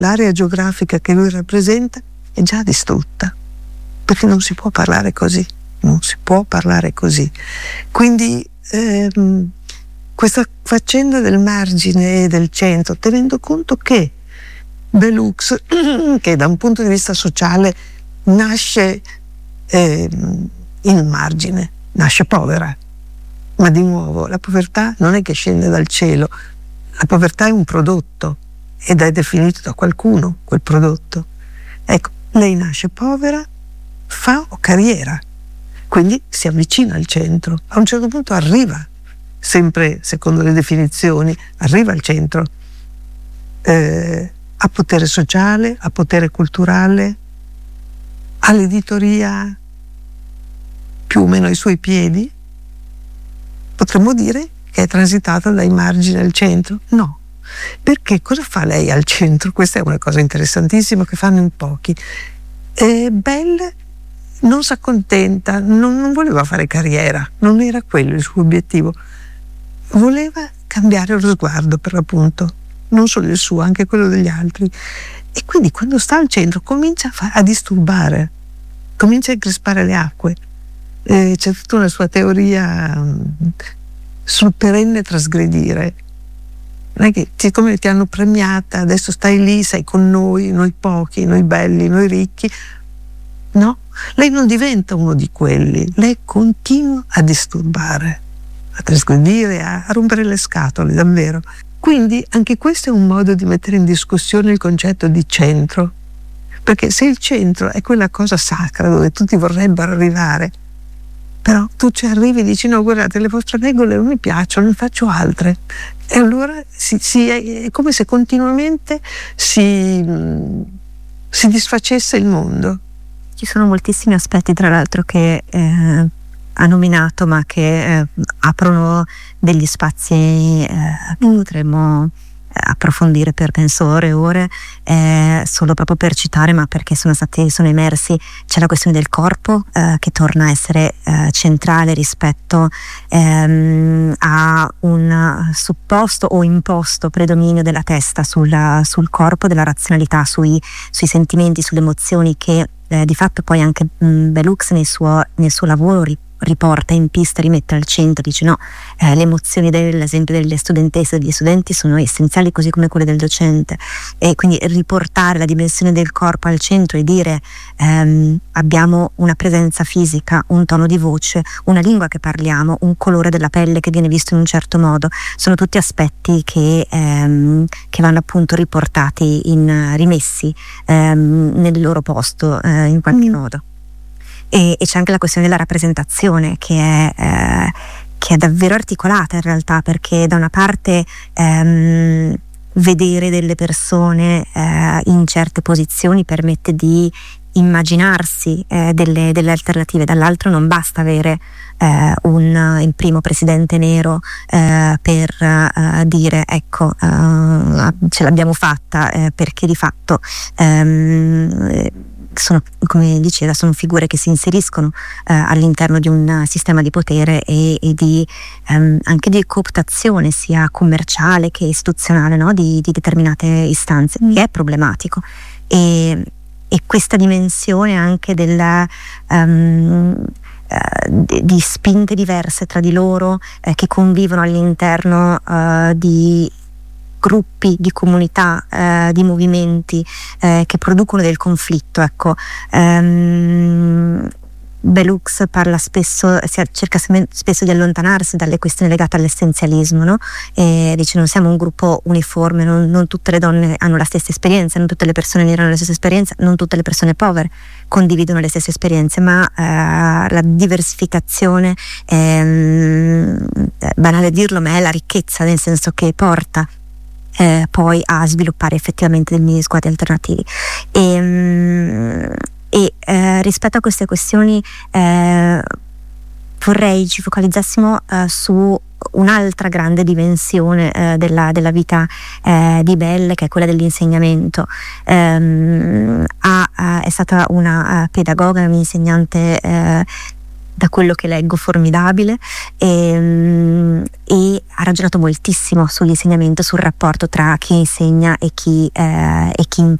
l'area geografica che lui rappresenta è già distrutta, perché non si può parlare così, non si può parlare così. Quindi questa faccenda del margine e del centro, tenendo conto che Bellux, che da un punto di vista sociale nasce in margine, nasce povera, ma di nuovo la povertà non è che scende dal cielo, la povertà è un prodotto ed è definito da qualcuno quel prodotto. Ecco, lei nasce povera, fa carriera, quindi si avvicina al centro, a un certo punto arriva, sempre secondo le definizioni, arriva al centro, a potere sociale, a potere culturale, all'editoria più o meno ai suoi piedi. Potremmo dire che è transitata dai margini al centro? No. Perché cosa fa lei al centro? Questa è una cosa interessantissima che fanno in pochi. Belle non si accontenta, non voleva fare carriera, non era quello il suo obiettivo. Voleva cambiare lo sguardo, per l'appunto, non solo il suo, anche quello degli altri. E quindi quando sta al centro comincia a disturbare, comincia a increspare le acque. C'è tutta una sua teoria sul perenne trasgredire. Non è che siccome ti hanno premiata, adesso stai lì, sei con noi pochi, noi belli, noi ricchi. No, lei non diventa uno di quelli, lei continua a disturbare, a trasgredire, a rompere le scatole, davvero. Quindi anche questo è un modo di mettere in discussione il concetto di centro, perché se il centro è quella cosa sacra dove tutti vorrebbero arrivare, però tu ci arrivi e dici no, guardate, le vostre regole non mi piacciono, ne faccio altre, e allora è come se continuamente si disfacesse il mondo. Ci sono moltissimi aspetti, tra l'altro, che ha nominato, ma che aprono degli spazi che potremmo approfondire per penso ore e ore, solo proprio per citare, ma perché sono emersi. C'è la questione del corpo che torna a essere centrale rispetto a un supposto o imposto predominio della testa sul corpo, della razionalità, sui sentimenti, sulle emozioni, che di fatto poi anche Bellux nel suo lavoro riporta in pista, rimette al centro, dice no, le emozioni dell'esempio delle studentesse e degli studenti sono essenziali così come quelle del docente, e quindi riportare la dimensione del corpo al centro e dire abbiamo una presenza fisica, un tono di voce, una lingua che parliamo, un colore della pelle che viene visto in un certo modo, sono tutti aspetti che vanno appunto riportati, rimessi nel loro posto in qualche modo. E c'è anche la questione della rappresentazione che è davvero articolata in realtà, perché da una parte vedere delle persone in certe posizioni permette di immaginarsi delle alternative, dall'altro non basta avere il primo presidente nero per dire ecco ce l'abbiamo fatta, perché di fatto sono, come diceva, sono figure che si inseriscono all'interno di un sistema di potere e di anche di cooptazione sia commerciale che istituzionale, no? di determinate istanze, che è problematico, e questa dimensione anche della di spinte diverse tra di loro che convivono all'interno di gruppi, di comunità, di movimenti che producono del conflitto, ecco. Bellux parla spesso, cerca spesso di allontanarsi dalle questioni legate all'essenzialismo, no? E dice non siamo un gruppo uniforme, non tutte le donne hanno la stessa esperienza, non tutte le persone nere hanno la stessa esperienza, non tutte le persone povere condividono le stesse esperienze, ma la diversificazione, banale dirlo, ma è la ricchezza, nel senso che porta poi a sviluppare effettivamente degli sguardi alternativi. E rispetto a queste questioni vorrei ci focalizzassimo su un'altra grande dimensione della vita di Belle, che è quella dell'insegnamento. È stata una pedagoga, un'insegnante da quello che leggo formidabile, e ha ragionato moltissimo sull'insegnamento, sul rapporto tra chi insegna e chi